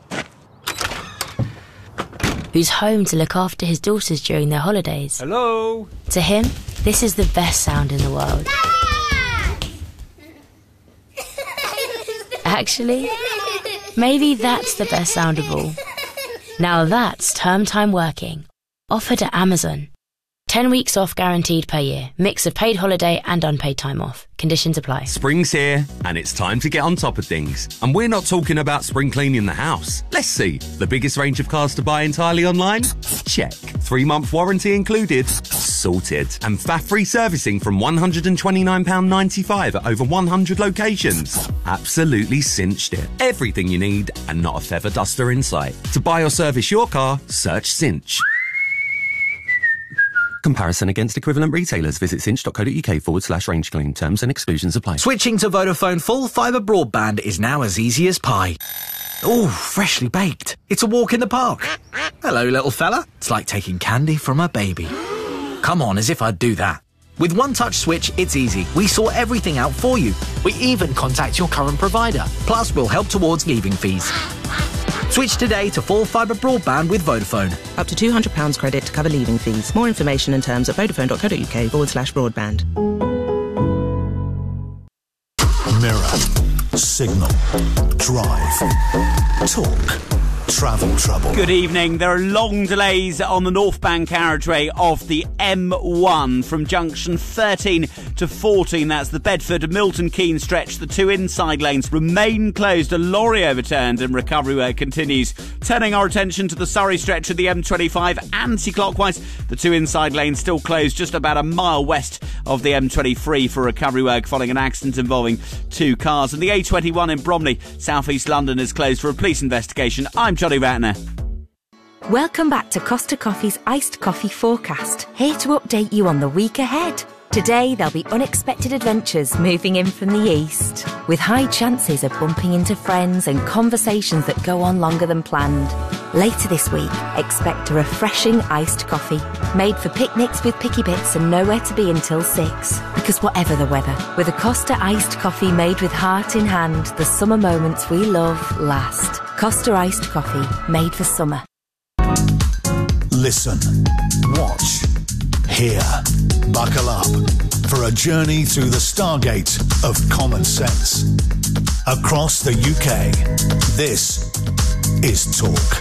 who's home to look after his daughters during their holidays. Hello? To him, this is the best sound in the world. Actually, maybe that's the best sound of all. Now that's term time working, offered at Amazon. 10 weeks off guaranteed per year. Mix of paid holiday and unpaid time off. Conditions apply. Spring's here, and it's time to get on top of things. And we're not talking about spring cleaning the house. Let's see. The biggest range of cars to buy entirely online? Check. 3-month warranty included? Sorted. And faff-free servicing from £129.95 at over 100 locations? Absolutely cinched it. Everything you need, and not a feather duster in sight. To buy or service your car, search Cinch. Comparison against equivalent retailers. Visit cinch.co.uk/range claim. Terms and exclusions apply. Switching to Vodafone full fibre broadband is now as easy as pie. Ooh, freshly baked. It's a walk in the park. Hello, little fella. It's like taking candy from a baby. Come on, as if I'd do that. With One Touch Switch, it's easy. We sort everything out for you. We even contact your current provider. Plus, we'll help towards leaving fees. Switch today to full fibre broadband with Vodafone. Up to £200 credit to cover leaving fees. More information and terms at vodafone.co.uk/broadband. Mirror, Signal, Drive, Talk, Travel Trouble. Good evening. There are long delays on the northbound carriageway of the M1 from junction 13 to 14. That's the Bedford Milton Keynes stretch. The two inside lanes remain closed. A lorry overturned and recovery work continues. Turning our attention to the Surrey stretch of the M25 anti-clockwise. The two inside lanes still closed just about a mile west of the M23 for recovery work following an accident involving two cars. And the A21 in Bromley, South East London, is closed for a police investigation. I'm Johnny Ratner. Welcome back to Costa Coffee's Iced Coffee Forecast, here to update you on the week ahead. Today there'll be unexpected adventures moving in from the east, with high chances of bumping into friends and conversations that go on longer than planned. Later this week, expect a refreshing iced coffee, made for picnics with picky bits and nowhere to be until 6. Because whatever the weather, with a Costa iced coffee made with heart in hand, the summer moments we love last. Costa iced coffee, made for summer. Listen, watch, hear, buckle up for a journey through the stargate of common sense. Across the UK, this is Talk.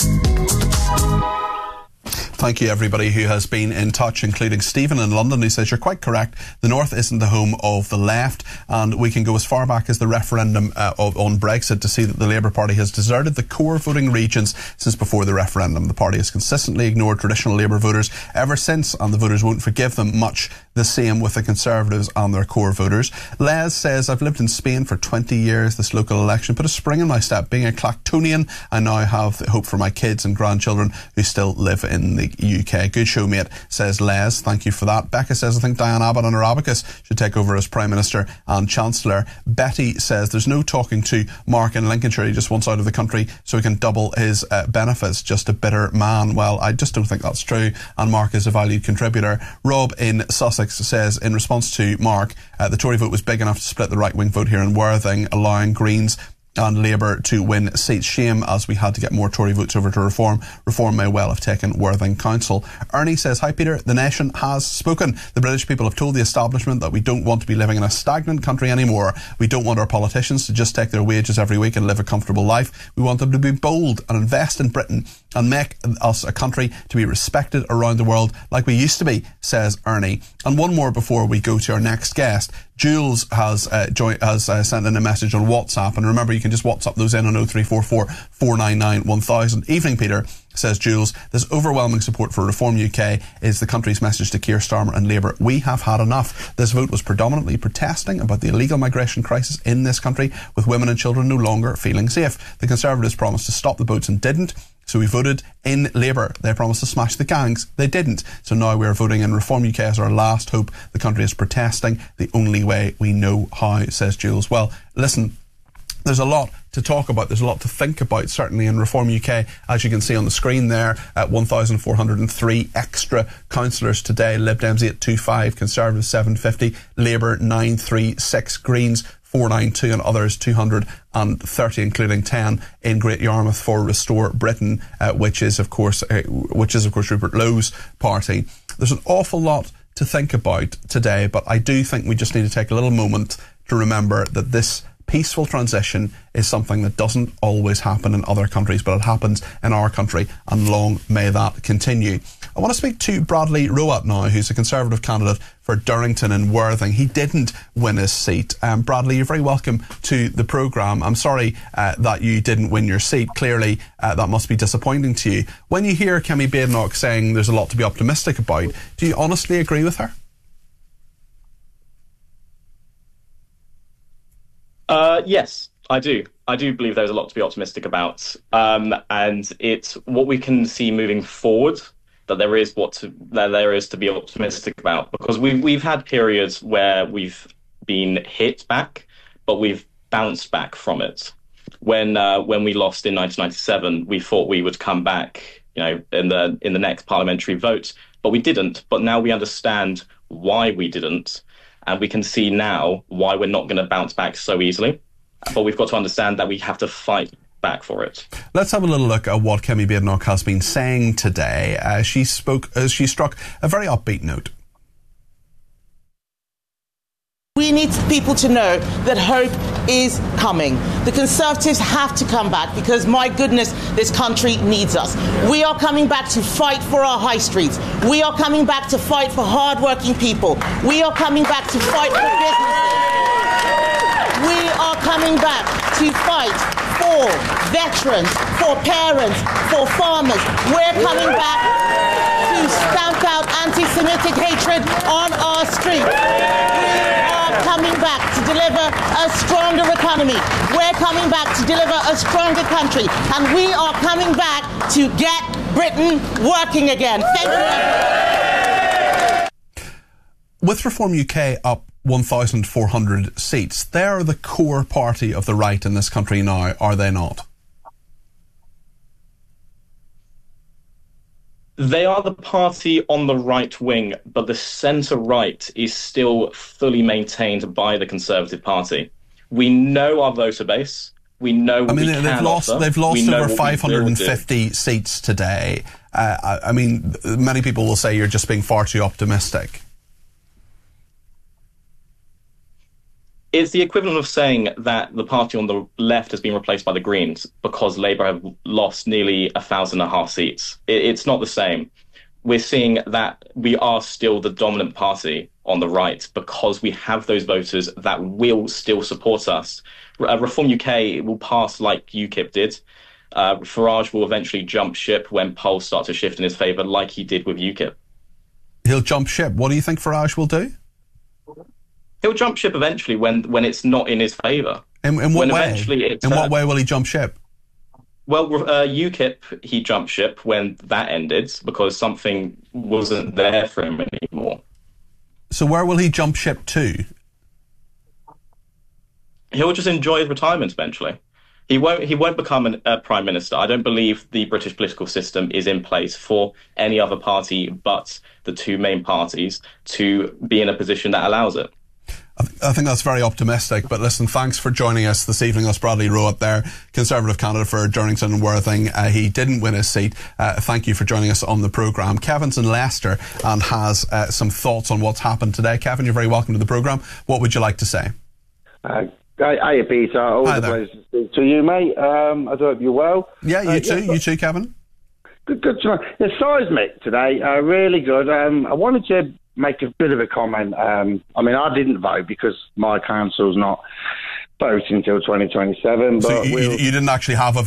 Thank you, everybody who has been in touch, including Stephen in London, who says, you're quite correct. The North isn't the home of the left, and we can go as far back as the referendum on Brexit to see that the Labour Party has deserted the core voting regions since before the referendum. The party has consistently ignored traditional Labour voters ever since, and the voters won't forgive them. Much the same with the Conservatives and their core voters. Les says, I've lived in Spain for 20 years. This local election put a spring in my step. Being a Clactonian, I now have the hope for my kids and grandchildren who still live in the League UK. Good show, mate, says Les. Thank you for that. Becca says, I think Diane Abbott and her abacus should take over as Prime Minister and Chancellor. Betty says, there's no talking to Mark in Lincolnshire. He just wants out of the country so he can double his benefits. Just a bitter man. Well, I just don't think that's true, and Mark is a valued contributor. Rob in Sussex says, in response to Mark, the Tory vote was big enough to split the right-wing vote here in Worthing, allowing Greens and Labour to win seats. Shame, as we had to get more Tory votes over to Reform. Reform may well have taken Worthing Council. Ernie says, hi Peter, the nation has spoken. The British people have told the establishment that we don't want to be living in a stagnant country anymore. We don't want our politicians to just take their wages every week and live a comfortable life. We want them to be bold and invest in Britain and make us a country to be respected around the world like we used to be, says Ernie. And one more before we go to our next guest. Jules has sent in a message on WhatsApp, and remember, you can just WhatsApp those in on 0344 499 1000. Evening, Peter, says Jules. This overwhelming support for Reform UK is the country's message to Keir Starmer and Labour. We have had enough. This vote was predominantly protesting about the illegal migration crisis in this country, with women and children no longer feeling safe. The Conservatives promised to stop the boats and didn't. So we voted in Labour. They promised to smash the gangs. They didn't. So now we're voting in Reform UK as our last hope. The country is protesting the only way we know how, says Jules. Well, listen, there's a lot to talk about. There's a lot to think about, certainly in Reform UK. As you can see on the screen there, at 1,403 extra councillors today. Lib Dems 825, Conservatives 750, Labour 936, Greens 492, and others 230, including 10 in Great Yarmouth for Restore Britain, which is of course Rupert Lowe's party. There's an awful lot to think about today, but I do think we just need to take a little moment to remember that this peaceful transition is something that doesn't always happen in other countries, but it happens in our country, and long may that continue. I want to speak to Bradley Rowat now, who's a Conservative candidate for Durrington and Worthing. He didn't win his seat. Bradley, you're very welcome to the programme. I'm sorry that you didn't win your seat. Clearly, that must be disappointing to you. When you hear Kemi Badenoch saying there's a lot to be optimistic about, do you honestly agree with her? Yes, I do. I do believe there's a lot to be optimistic about. And it's what we can see moving forward, that there is to be optimistic about, because we've had periods where we've been hit back, but we've bounced back from it. When we lost in 1997, we thought we would come back, in the next parliamentary vote, but we didn't. But now we understand why we didn't, and we can see now why we're not going to bounce back so easily. But we've got to understand that we have to fight back for it. Let's have a little look at what Kemi Badenoch has been saying today. She struck a very upbeat note. We need people to know that hope is coming. The Conservatives have to come back because, my goodness, this country needs us. We are coming back to fight for our high streets. We are coming back to fight for hard-working people. We are coming back to fight for businesses. We are coming back to fight for veterans, for parents, for farmers. We're coming back to stamp out anti-Semitic hatred on our streets. We are coming back to deliver a stronger economy. We're coming back to deliver a stronger country. And we are coming back to get Britain working again. Thank you. With Reform UK up 1,400 seats, they're the core party of the right in this country now, are they not? They are the party on the right wing, but the centre-right is still fully maintained by the Conservative Party. We know our voter base. We know what we can offer. They've lost over 550 seats today. Many people will say you're just being far too optimistic. It's the equivalent of saying that the party on the left has been replaced by the Greens because Labour have lost nearly 1,500 seats. It's not the same. We're seeing that we are still the dominant party on the right because we have those voters that will still support us. Reform UK will pass like UKIP did. Farage will eventually jump ship when polls start to shift in his favour, like he did with UKIP. He'll jump ship. What do you think Farage will do? He'll jump ship eventually when it's not in his favour. In what way? In what way will he jump ship? Well, UKIP, he jumped ship when that ended because something wasn't there for him anymore. So where will he jump ship to? He'll just enjoy his retirement eventually. He won't become a prime minister. I don't believe the British political system is in place for any other party but the two main parties to be in a position that allows it. I think that's very optimistic, but listen, thanks for joining us this evening. That's Bradley Rowe up there, Conservative candidate for Durrington and Worthing. He didn't win his seat. Thank you for joining us on the programme. Kevin's in Leicester and has some thoughts on what's happened today. Kevin, you're very welcome to the programme. What would you like to say? Hiya, Peter. Always a pleasure to speak to you, mate. I hope you're well. Yeah, you too. You too, Kevin. Good to know. The seismic today, really good. I wanted to make a bit of a comment. I mean, I didn't vote because my council's not voting until 2027. But so you didn't actually have a